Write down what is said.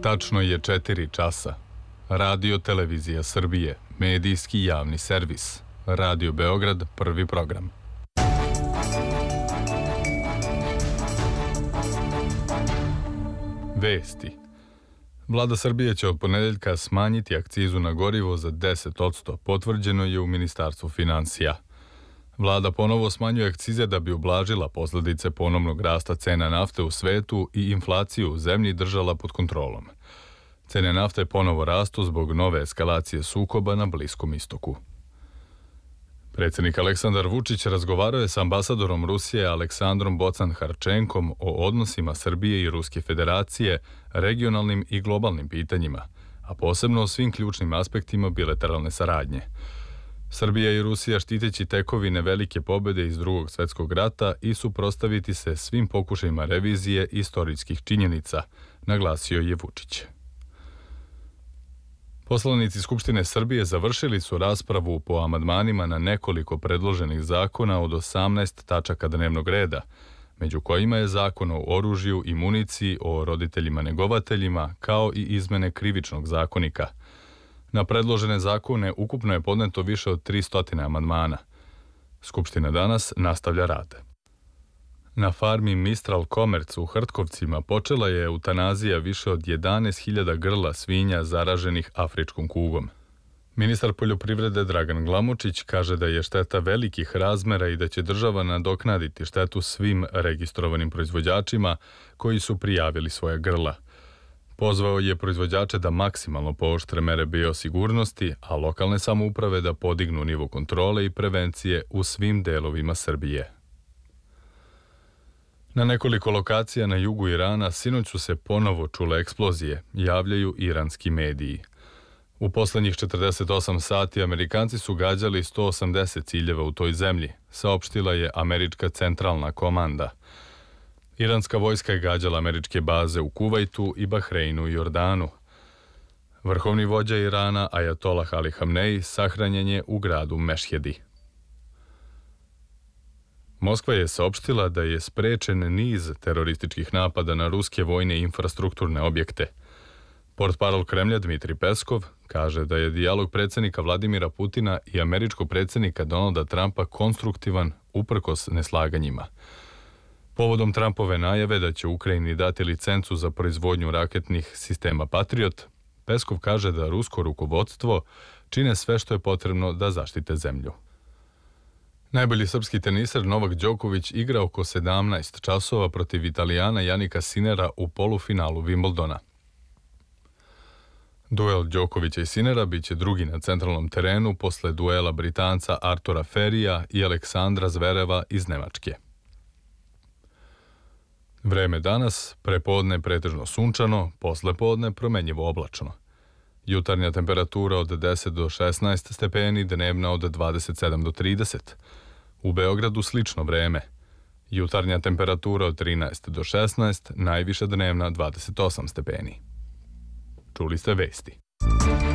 Tačno je 4 časa. Radio Televizija Srbije, medijski javni servis. Radio Beograd, prvi program. Vesti. Vlada Srbije će od ponedeljka smanjiti akcizu na gorivo za 10%, potvrđeno je u Ministarstvu finansija. Vlada ponovo smanjuje akcize da bi ublažila posledice ponovnog rasta cena nafte u svetu i inflaciju u zemlji držala pod kontrolom. Cene nafte ponovo rastu zbog nove eskalacije sukoba na Bliskom istoku. Predsjednik Aleksandar Vučić razgovarao je s ambasadorom Rusije Aleksandrom Bocan-Harčenkom o odnosima Srbije i Ruske federacije, regionalnim i globalnim pitanjima, a posebno o svim ključnim aspektima bilateralne saradnje. Srbija i Rusija štiteći tekovine velike pobjede iz Drugog svjetskog rata i suprotstaviti se svim pokušajima revizije istorijskih činjenica, naglasio je Vučić. Poslanici Skupštine Srbije završili su raspravu po amandmanima na nekoliko predloženih zakona od 18 tačaka dnevnog reda, među kojima je Zakon o oružju i municiji, o roditeljima negovateljima, kao i izmene Krivičnog zakonika. Na predložene zakone ukupno je podneto više od 300 amandmana. Skupština danas nastavlja rad. Na farmi Mistral Komerc u Hrtkovcima počela je eutanazija više od 11.000 grla svinja zaraženih afričkom kugom. Ministar poljoprivrede Dragan Glamočić kaže da je šteta velikih razmera i da će država nadoknaditi štetu svim registrovanim proizvođačima koji su prijavili svoje grla. Pozvao je proizvođače da maksimalno pooštre mere biosigurnosti, a lokalne samouprave da podignu nivo kontrole i prevencije u svim delovima Srbije. Na nekoliko lokacija na jugu Irana sinoć su se ponovo čule eksplozije, javljaju iranski mediji. U poslednjih 48 sati Amerikanci su gađali 180 ciljeva u toj zemlji, saopštila je američka centralna komanda. Iranska vojska je gađala američke baze u Kuvajtu i Bahreinu i Jordanu. Vrhovni vođa Irana, Ajatolah Ali Hamnej, sahranjen je u gradu Mešhedi. Moskva je saopštila da je sprečen niz terorističkih napada na ruske vojne i infrastrukturne objekte. Portparol Kremlja Dmitri Peskov kaže da je dijalog predsjednika Vladimira Putina i američkog predsjednika Donalda Trumpa konstruktivan uprkos neslaganjima. Povodom Trumpove najave da će Ukrajini dati licencu za proizvodnju raketnih sistema Patriot, Peskov kaže da rusko rukovodstvo čine sve što je potrebno da zaštite zemlju. Najbolji srpski teniser Novak Đoković igra oko 17 časova protiv Italijana Janika Sinera u polufinalu Wimbledona. Duel Đokovića i Sinera biće drugi na centralnom terenu posle duela Britanca Artura Ferija i Aleksandra Zvereva iz Nemačke. Vreme danas, prepodne pretežno sunčano, poslepodne promenjivo oblačno. Jutarnja temperatura od 10 do 16 stepeni, dnevna od 27 do 30. U Beogradu slično vreme. Jutarnja temperatura od 13 do 16, najviša dnevna 28 stepeni. Čuli ste vesti.